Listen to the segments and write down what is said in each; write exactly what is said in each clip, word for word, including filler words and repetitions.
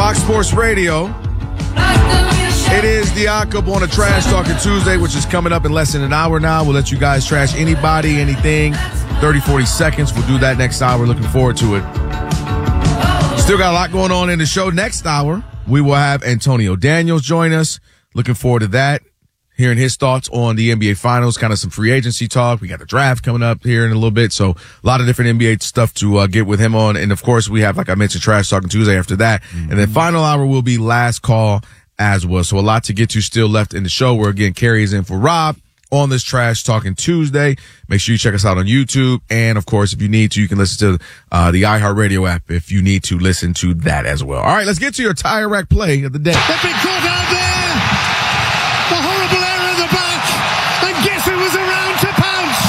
Fox Sports Radio. It is the Occupy on a Trash Talking Tuesday, which is coming up in less than an hour now. We'll let you guys trash anybody, anything. thirty, forty seconds. We'll do that next hour. Looking forward to it. Still got a lot going on in the show. Next hour, we will have Antonio Daniels join us. Looking forward to that. Hearing his thoughts on the N B A Finals, kind of some free agency talk. We got the draft coming up here in a little bit. So a lot of different N B A stuff to uh, get with him on. And, of course, we have, like I mentioned, Trash Talking Tuesday after that. Mm-hmm. And then final hour will be last call as well. So a lot to get to still left in the show. Where, again, Carrie is in for Rob on this Trash Talking Tuesday. Make sure you check us out on YouTube. And, of course, if you need to, you can listen to uh, the iHeartRadio app if you need to listen to that as well. All right, let's get to your Tire Rack play of the day. They've been caught out there. The horrible error at the back. And guess who was around to pounce?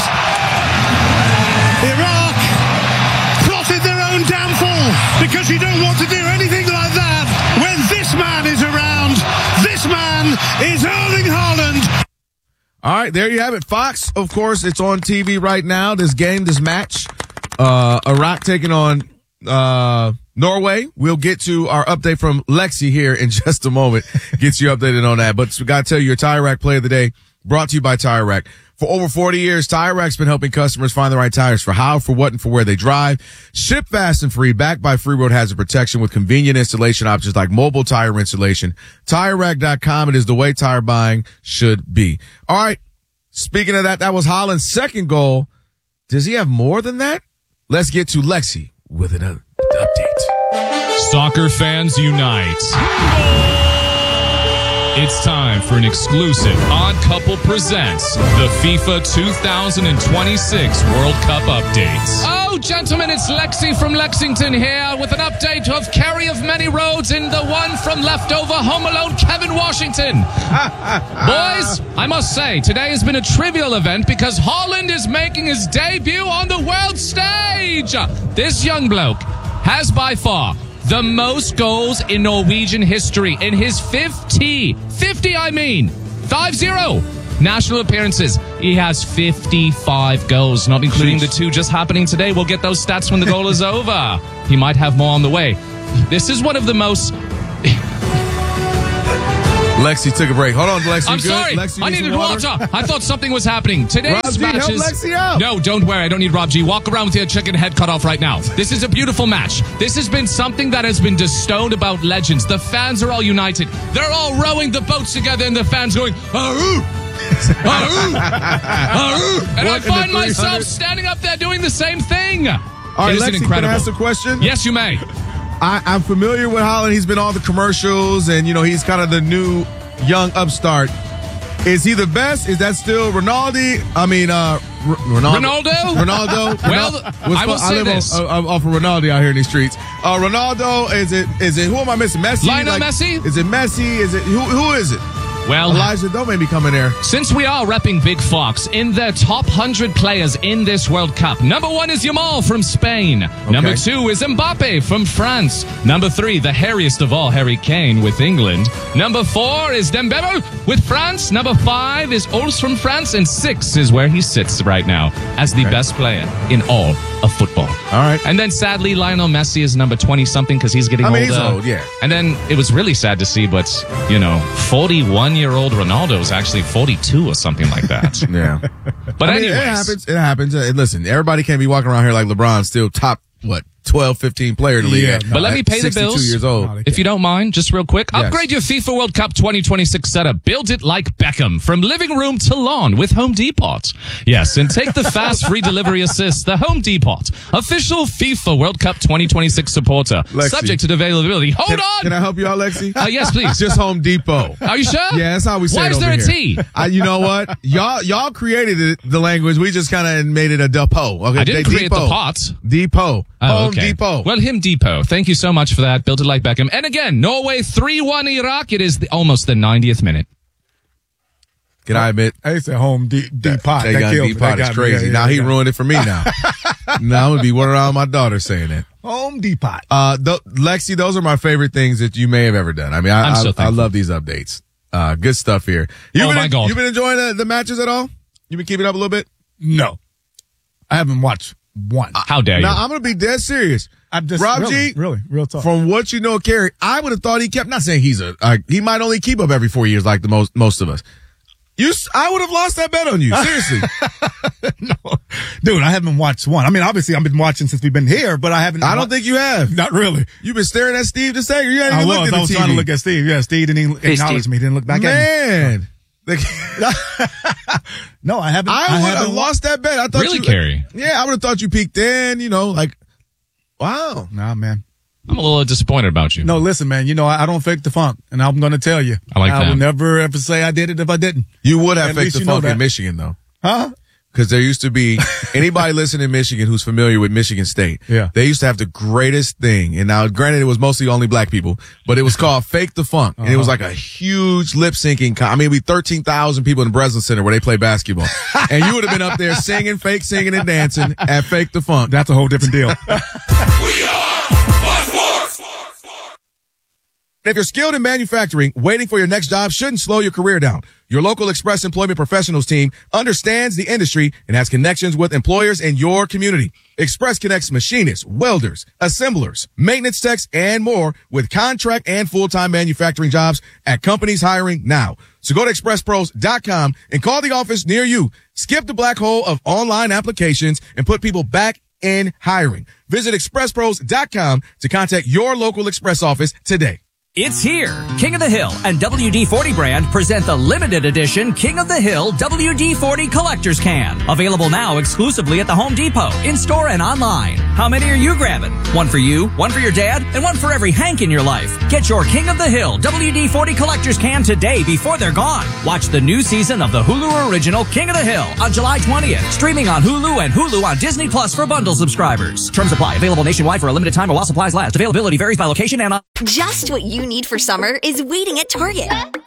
Iraq plotted their own downfall because you don't want to do anything like that when this man is around. This man is Erling Haaland. All right, there you have it. Fox, of course, it's on T V right now. This game, this match, uh, Iraq taking on, uh, Norway. We'll get to our update from Lexi here in just a moment. Get you updated on that. But we got to tell you your Tire Rack play of the day brought to you by Tire Rack. For over forty years, Tire Rack's been helping customers find the right tires for how, for what, and for where they drive. Ship fast and free, backed by free road hazard protection with convenient installation options like mobile tire installation. Tire Rack dot com. It is the way tire buying should be. All right. Speaking of that, that was Haaland's second goal. Does he have more than that? Let's get to Lexi with an update. Soccer fans unite. It's time for an exclusive Odd Couple Presents the FIFA two thousand twenty-six World Cup updates. Oh, gentlemen, it's Lexi from Lexington here with an update of Kerry of Many Roads in the one from leftover Home Alone, Kevin Washington. Boys, I must say, today has been a trivial event because Haaland is making his debut on the world stage. This young bloke has by far the most goals in Norwegian history in his fifty, fifty I mean, five zero national appearances. He has fifty-five goals, not including the two just happening today. We'll get those stats when the goal is over. He might have more on the way. This is one of the most... Lexi took a break. Hold on, Lexi. I'm good? sorry. Lexi, I needed water? water. I thought something was happening. Today's Rob G, matches. help Lexi out. No, don't worry. I don't need Rob G. Walk around with your chicken head cut off right now. This is a beautiful match. This has been something that has been bestowed about legends. The fans are all united. They're all rowing the boats together, and the fans going, "Aroo! Aroo! Aroo!" And I find myself standing up there doing the same thing. All right, it Lexi, incredible. can I ask a question? Yes, you may. I, I'm familiar with Haaland. He's been on the commercials, and, you know, he's kind of the new young upstart. Is he the best? Is that still Ronaldo? I mean, uh, R- Ronaldo? Ronaldo? Ronaldo? Well, Ronaldo? I will I say live this. Off, uh, off of Ronaldo out here in these streets. Uh, Ronaldo, is it, is it, who am I missing? Messi? Lionel Messi? Is it Messi? Is it, who, who is it? Well, Elijah, don't make me come in there. Since we are repping Big Fox in their top one hundred players in this World Cup, number one is Yamal from Spain. Okay. Number two is Mbappe from France. Number three, the hairiest of all, Harry Kane with England. Number four is Dembele with France. Number five is Ols from France. And six is where he sits right now as the okay. best player in all of football. All right. And then sadly, Lionel Messi is number twenty-something because he's getting I mean, older. He's old, yeah. And then it was really sad to see, but, you know, forty-one-year-old Ronaldo is actually forty-two or something like that. Yeah. But I mean, anyways. it happens. It happens. Uh, listen, everybody can't be walking around here like LeBron, still top, what, twelve, fifteen player in the league. Yeah, at, but let me pay the sixty-two bills. Years old. If you don't mind, just real quick. Yes. Upgrade your FIFA World Cup twenty twenty-six setup. Build it like Beckham, from living room to lawn with Home Depot. Yes, and take the fast free delivery assist. The Home Depot, official FIFA World Cup twenty twenty-six supporter. Lexi. Subject to availability. Hold can, on. Can I help you out, Lexi? Uh, yes, please. Just Home Depot. Are you sure? Yeah, that's how we say Why it is over there a here. T? I, you know what? Y'all, y'all created it, the language. We just kind of made it a depot. Okay, I didn't De- create depot. the pot. Depot. Oh, Home okay. Depot. Well, him Depot. Thank you so much for that. Built it like Beckham. And again, Norway three one Iraq. It is the, almost the ninetieth minute. Can I admit? I used to Home D- Depot. They got Depot. It's crazy. Yeah, now yeah, he yeah. ruined it for me now. Now I'm going to be running around my daughter saying that. Home Depot. Uh, th- Lexi, those are my favorite things that you may have ever done. I mean, I, I'm so I, I love these updates. Uh, good stuff here. You Oh, been, my God. You been enjoying the, the matches at all? You been keeping up a little bit? No. I haven't watched one. How dare you? Now, I'm going to be dead serious. I'm just Rob really, G, really, real talk. From what you know, Kerry, I would have thought he kept, not saying he's a, uh, he might only keep up every four years like the most, most of us. You, I would have lost that bet on you. Seriously. No, dude, I haven't watched one. I mean, obviously I've been watching since we've been here, but I haven't. I don't think you have. Not really. You've been staring at Steve DeSager. You haven't I even was. looked at I was the T V. trying to look at Steve. Yeah, Steve didn't even Hey, acknowledge Steve. me. Didn't look back Man. at me. No, I haven't. I, I would haven't have lost that bet. I thought Really, you, Kerry? Yeah, I would have thought you peaked in, you know, like, wow. Nah, man. I'm a little disappointed about you. No, listen, man. You know, I, I don't fake the funk, and I'm going to tell you. I like I that. will never ever say I did it if I didn't. You would have At faked least the you know funk in that. Michigan, though. Huh? Because there used to be, anybody listening in Michigan who's familiar with Michigan State, Yeah. they used to have the greatest thing. And now, granted, it was mostly only black people, but it was called Fake the Funk. And it was like a huge lip syncing. Con- I mean, we thirteen thousand people in the Breslin Center where they play basketball. And you would have been up there singing, fake singing and dancing at Fake the Funk. That's a whole different deal. If you're skilled in manufacturing, waiting for your next job shouldn't slow your career down. Your local Express Employment Professionals team understands the industry and has connections with employers in your community. Express connects machinists, welders, assemblers, maintenance techs, and more with contract and full-time manufacturing jobs at companies hiring now. So go to express pros dot com and call the office near you. Skip the black hole of online applications and put people back in hiring. Visit express pros dot com to contact your local Express office today. It's here. King of the Hill and W D forty brand present the limited edition King of the Hill W D forty Collector's Can. Available now exclusively at the Home Depot, in-store and online. How many are you grabbing? One for you, one for your dad, and one for every Hank in your life. Get your King of the Hill W D forty Collector's Can today before they're gone. Watch the new season of the Hulu original King of the Hill on July twentieth. Streaming on Hulu and Hulu on Disney Plus for bundle subscribers. Terms apply. Available nationwide for a limited time or while supplies last. Availability varies by location and on... Just what you need for summer is waiting at Target.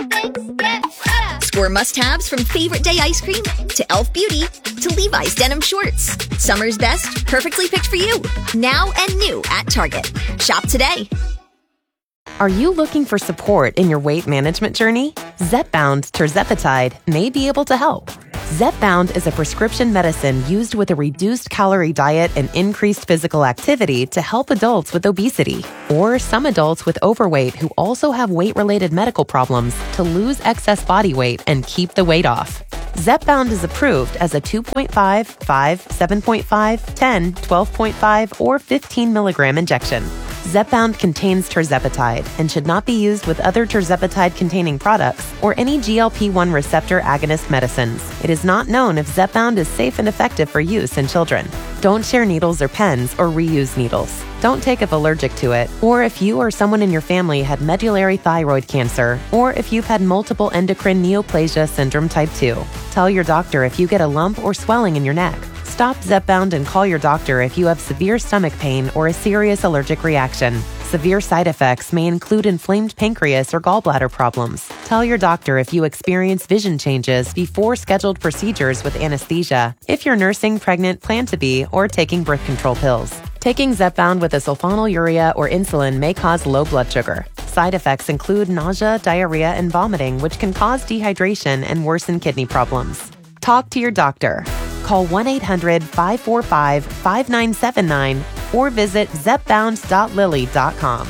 Score must-haves from Favorite Day ice cream to Elf Beauty to Levi's denim shorts. Summer's best, perfectly picked for you. Now and new at Target. Shop today. Are you looking for support in your weight management journey? Zepbound Tirzepatide may be able to help. Zepbound is a prescription medicine used with a reduced calorie diet and increased physical activity to help adults with obesity, or some adults with overweight who also have weight-related medical problems to lose excess body weight and keep the weight off. Zepbound is approved as a two point five, five, seven point five, ten, twelve point five, or fifteen milligram injection. Zepbound contains tirzepatide and should not be used with other tirzepatide-containing products or any G L P one receptor agonist medicines. It is not known if Zepbound is safe and effective for use in children. Don't share needles or pens or reuse needles. Don't take if allergic to it, or if you or someone in your family had medullary thyroid cancer, or if you've had multiple endocrine neoplasia syndrome type two. Tell your doctor if you get a lump or swelling in your neck. Stop Zepbound and call your doctor if you have severe stomach pain or a serious allergic reaction. Severe side effects may include inflamed pancreas or gallbladder problems. Tell your doctor if you experience vision changes before scheduled procedures with anesthesia, if you're nursing, pregnant, plan to be, or taking birth control pills. Taking Zepbound with a sulfonylurea or insulin may cause low blood sugar. Side effects include nausea, diarrhea, and vomiting, which can cause dehydration and worsen kidney problems. Talk to your doctor. Call one eight hundred, five four five, five nine seven nine or visit zepbound dot lilly dot com.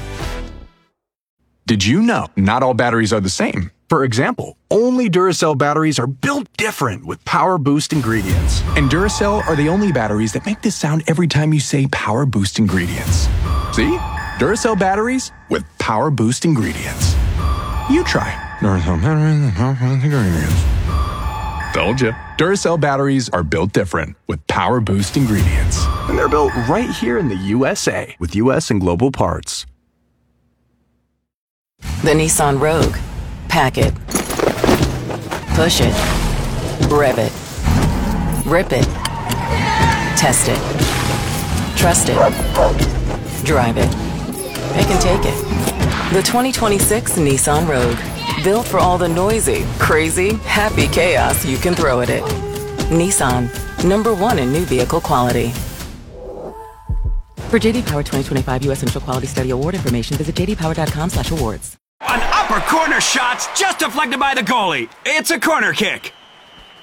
Did you know not all batteries are the same? For example, only Duracell batteries are built different with Power Boost ingredients. And Duracell are the only batteries that make this sound every time you say Power Boost ingredients. See? Duracell batteries with Power Boost ingredients. You try. Duracell batteries with Power Boost ingredients. Told you. Duracell batteries are built different with Power Boost ingredients. And they're built right here in the U S A with U S and global parts. The Nissan Rogue. Pack it. Push it. Rev it. Rip it. Test it. Trust it. Drive it. It can take it. The twenty twenty-six Nissan Rogue. Built for all the noisy, crazy, happy chaos you can throw at it. Nissan. Number one in new vehicle quality. For J D Power twenty twenty-five U S Central Quality Study Award information, visit j d power dot com slash awards. An upper corner shot's just deflected by the goalie. It's a corner kick.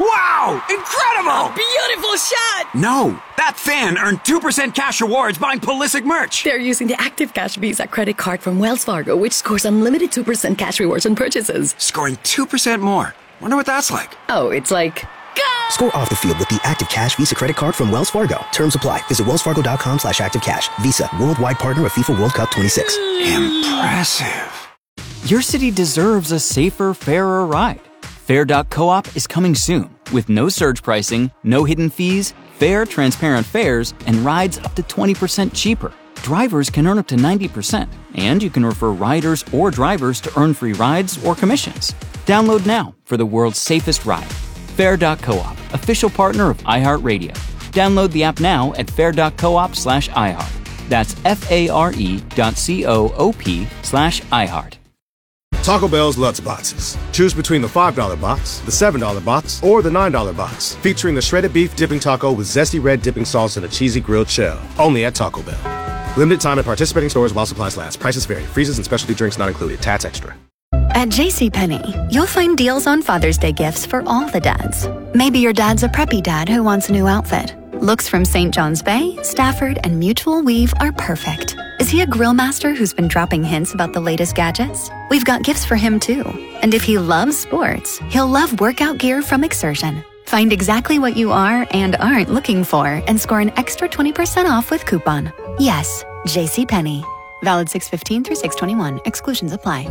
Wow! Incredible! Beautiful shot! No, that fan earned two percent cash rewards buying Pulisic merch. They're using the Active Cash Visa credit card from Wells Fargo, which scores unlimited two percent cash rewards on purchases. Scoring two percent more. Wonder what that's like. Oh, it's like... Go! Score off the field with the Active Cash Visa credit card from Wells Fargo. Terms apply. Visit wellsfargo.com slash active cash. Visa, worldwide partner of FIFA World Cup twenty-six. Impressive. Your city deserves a safer, fairer ride. Fair dot coop is coming soon with no surge pricing, no hidden fees, fair, transparent fares, and rides up to twenty percent cheaper. Drivers can earn up to ninety percent, and you can refer riders or drivers to earn free rides or commissions. Download now for the world's safest ride. Fair dot coop, official partner of iHeartRadio. Download the app now at fair dot coop slash iHeart. That's F-A-R-E dot C-O-O-P slash iHeart. Taco Bell's Lutz Boxes. Choose between the five dollar box, the seven dollar box, or the nine dollar box, featuring the shredded beef dipping taco with zesty red dipping sauce and a cheesy grilled shell. Only at Taco Bell. Limited time at participating stores while supplies last. Prices vary. Freezes and specialty drinks not included. Tats extra. At JCPenney, you'll find deals on Father's Day gifts for all the dads. Maybe your dad's a preppy dad who wants a new outfit. Looks from Saint John's Bay, Stafford, and Mutual Weave are perfect. Is he a grill master who's been dropping hints about the latest gadgets? We've got gifts for him too. And if he loves sports, he'll love workout gear from Exertion. Find exactly what you are and aren't looking for and score an extra twenty percent off with coupon. Yes, JCPenney. Valid six fifteen through six twenty-one. Exclusions apply.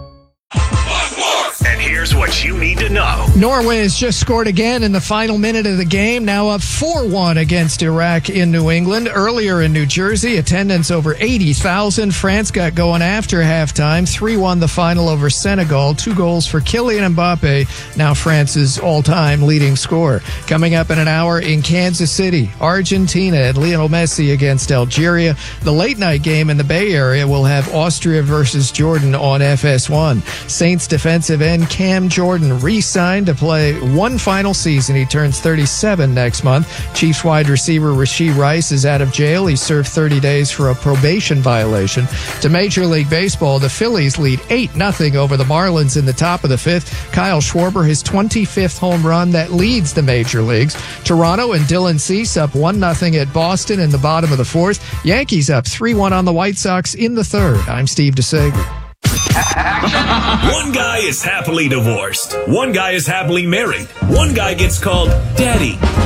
And here's what you need to know. Norway has just scored again in the final minute of the game, now up four one against Iraq in New England. Earlier in New Jersey, attendance over eighty thousand. France got going after halftime, three one the final over Senegal. Two goals for Kylian Mbappe, now France's all-time leading scorer. Coming up in an hour in Kansas City, Argentina and Lionel Messi against Algeria. The late-night game in the Bay Area will have Austria versus Jordan on F S one. Saints defensive end Cam Jordan re-signed to play one final season. He turns thirty-seven next month. Chiefs wide receiver Rashee Rice is out of jail. He served thirty days for a probation violation. To Major League Baseball, the Phillies lead eight nothing over the Marlins in the top of the fifth. Kyle Schwarber, his twenty-fifth home run that leads the major leagues. Toronto and Dylan Cease up one nothing at Boston in the bottom of the fourth. Yankees up three one on the White Sox in the third. I'm Steve DeSager. One guy is happily divorced. One guy is happily married. One guy gets called daddy.